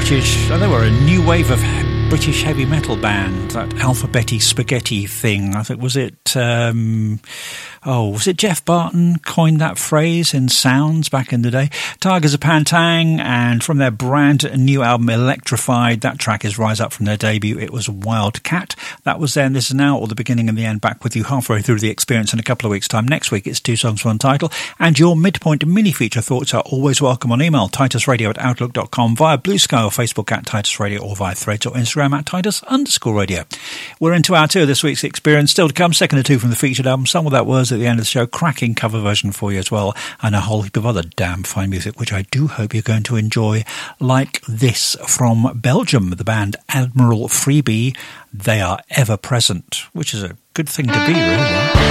British, they were a new wave of British heavy metal band, that Alphabetti Spaghetti thing. I think, was it Jeff Barton coined that phrase in Sounds back in the day? Tigers of Pantang, and from their brand new album Electrified, that track is Rise Up from their debut. It was Wildcat. That was then, this is now, or the beginning and the end, back with you halfway through the experience in a couple of weeks' time. Next week it's 2 songs, 1 title, and your midpoint mini-feature thoughts are always welcome on email, titusradio@outlook.com, via Blue Sky or Facebook at Titus Radio, or via Threads or Instagram at Titus_radio. We're into our 2 of this week's experience. Still to come, second or 2 from the featured album, Some of That Was at the end of the show, cracking cover version for you as well, and a whole heap of other damn fine music, which I do hope you're going to enjoy, like this from Belgium, the band Admiral Freebie. They are ever present, which is a good thing to be, really.